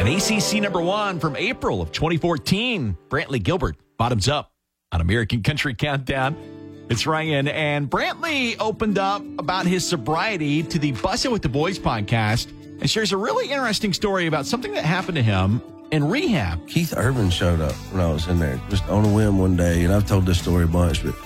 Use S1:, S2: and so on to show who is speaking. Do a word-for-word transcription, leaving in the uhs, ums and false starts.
S1: An A C C number one from April of twenty fourteen. Brantley Gilbert, Bottoms Up on American Country Countdown. It's Ryan, and Brantley opened up about his sobriety to the Bussin' with the Boys podcast and shares a really interesting story about something that happened to him in rehab.
S2: Keith Urban showed up when I was in there, just on a whim one day, and I've told this story a bunch, but